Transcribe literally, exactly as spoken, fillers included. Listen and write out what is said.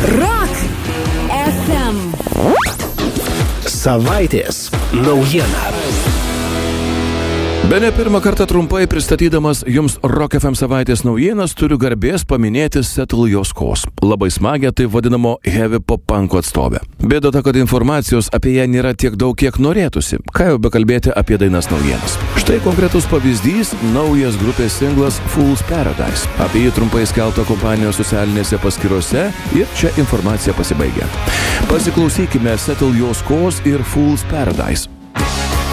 Rock F M. Savaitės naujiena. Bene pirmą kartą trumpai pristatydamas jums Rock F M savaitės naujienas turiu garbės paminėti Settle Joskos. Labai smagią tai vadinamo heavy pop punko atstovę. Bėda ta, kad informacijos apie ją nėra tiek daug, kiek norėtųsi. Ką jau bekalbėti apie dainas naujienas. Štai konkretus pavyzdys – naujas grupės singlas Fool's Paradise. Apie jį trumpai skelbta kompanijos socialinėse paskyrose ir čia informacija pasibaigia. Pasiklausykime Settle Joskos ir Fool's Paradise.